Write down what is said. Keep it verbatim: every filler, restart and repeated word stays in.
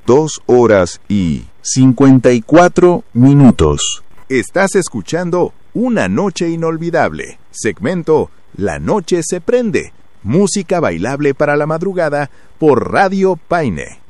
dos horas y cincuenta y cuatro minutos. Estás escuchando Una Noche Inolvidable, segmento La Noche se Prende, música bailable para la madrugada por Radio Paine.